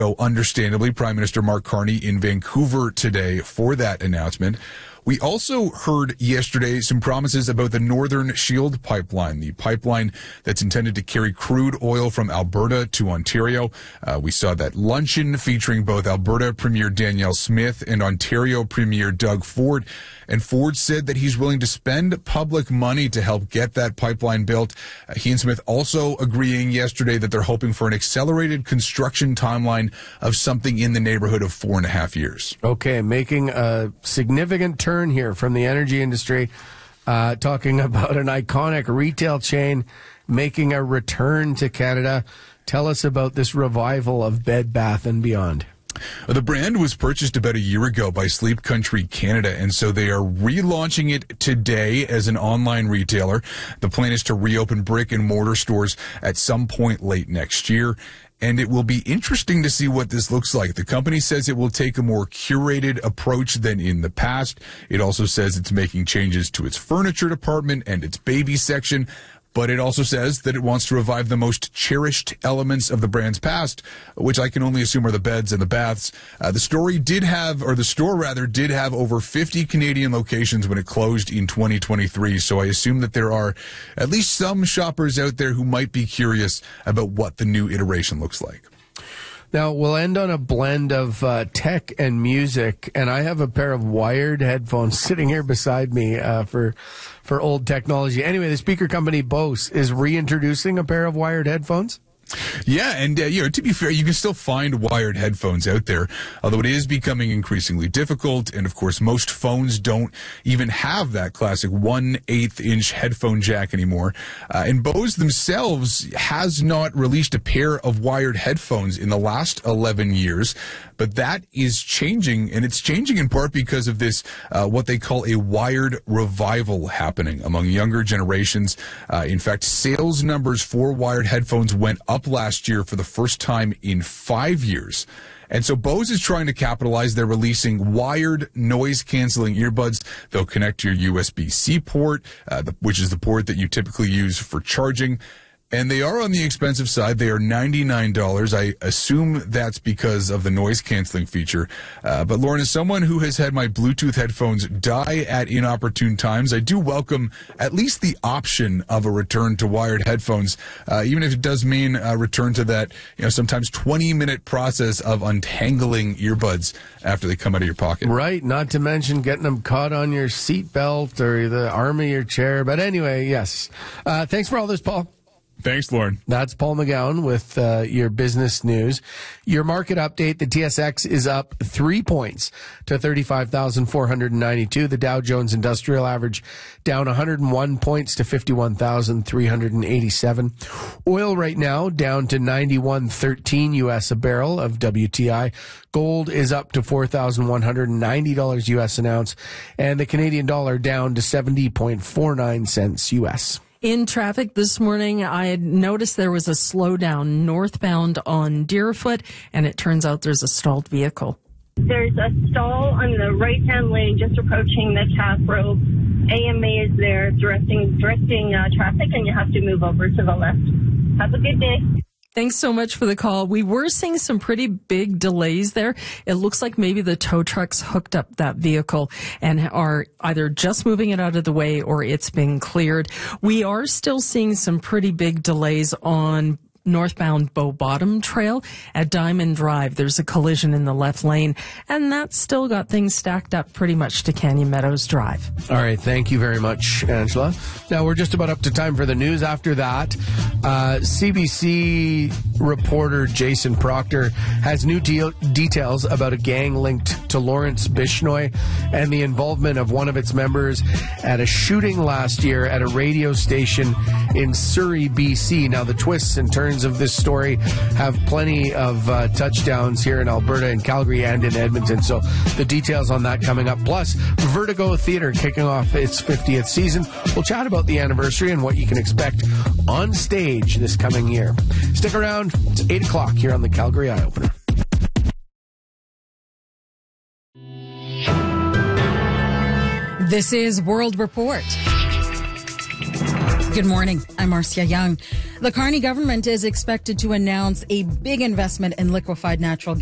So understandably, Prime Minister Mark Carney in Vancouver today for that announcement. We also heard yesterday some promises about the Northern Shield pipeline, the pipeline that's intended to carry crude oil from Alberta to Ontario. We saw that luncheon featuring both Alberta Premier Danielle Smith and Ontario Premier Doug Ford. And Ford said that he's willing to spend public money to help get that pipeline built. He and Smith also agreeing yesterday that they're hoping for an accelerated construction timeline of something in the neighborhood of 4.5 years. Okay, making a significant turn here from the energy industry, talking about an iconic retail chain making a return to Canada. Tell us about this revival of Bed Bath & Beyond. The brand was purchased about a year ago by Sleep Country Canada, and so they are relaunching it today as an online retailer. The plan is to reopen brick and mortar stores at some point late next year. And it will be interesting to see what this looks like. The company says it will take a more curated approach than in the past. It also says it's making changes to its furniture department and its baby section. But it also says that it wants to revive the most cherished elements of the brand's past, which I can only assume are the beds and the baths. The store did have over 50 Canadian locations when it closed in 2023. So I assume that there are at least some shoppers out there who might be curious about what the new iteration looks like. Now, we'll end on a blend of tech and music, and I have a pair of wired headphones sitting here beside me for old technology. Anyway, the speaker company Bose is reintroducing a pair of wired headphones. Yeah, and to be fair, you can still find wired headphones out there, although it is becoming increasingly difficult. And of course, most phones don't even have that classic 1/8 inch headphone jack anymore. And Bose themselves has not released a pair of wired headphones in the last 11 years. But that is changing, and it's changing in part because of this, what they call a wired revival happening among younger generations. In fact, sales numbers for wired headphones went up last year for the first time in 5 years. And so Bose is trying to capitalize. They're releasing wired noise-canceling earbuds. They'll connect to your USB-C port, which is the port that you typically use for charging. And they are on the expensive side. They are $99. I assume that's because of the noise-canceling feature. But Lauren, as someone who has had my Bluetooth headphones die at inopportune times, I do welcome at least the option of a return to wired headphones, even if it does mean a return to that, sometimes 20-minute process of untangling earbuds after they come out of your pocket. Right, not to mention getting them caught on your seatbelt or the arm of your chair. But anyway, yes. Thanks for all this, Paul. Thanks, Lauren. That's Paul McGowan with your business news. Your market update, the TSX is up 3 points to 35,492. The Dow Jones Industrial Average down 101 points to 51,387. Oil right now down to 91.13 U.S. a barrel of WTI. Gold is up to $4,190 U.S. an ounce. And the Canadian dollar down to 70.49 cents U.S. In traffic this morning, I had noticed there was a slowdown northbound on Deerfoot, and it turns out there's a stalled vehicle. There's a stall on the right-hand lane just approaching the Calf Road. AMA is there directing traffic, and you have to move over to the left. Have a good day. Thanks so much for the call. We were seeing some pretty big delays there. It looks like maybe the tow trucks hooked up that vehicle and are either just moving it out of the way or it's been cleared. We are still seeing some pretty big delays on northbound Bow Bottom Trail at Diamond Drive. There's a collision in the left lane, and that's still got things stacked up pretty much to Canyon Meadows Drive. All right, thank you very much, Angela. Now we're just about up to time for the news. After that, CBC reporter Jason Proctor has new details about a gang linked to Lawrence Bishnoi and the involvement of one of its members at a shooting last year at a radio station in Surrey, BC. Now the twists and turns of this story have plenty of touchdowns here in Alberta and Calgary and in Edmonton. So the details on that coming up. Plus, Vertigo Theatre kicking off its 50th season. We'll chat about the anniversary and what you can expect on stage this coming year. Stick around. It's 8 o'clock here on the Calgary Eye Opener. This is World Report. Good morning. I'm Marcia Young. The Carney government is expected to announce a big investment in liquefied natural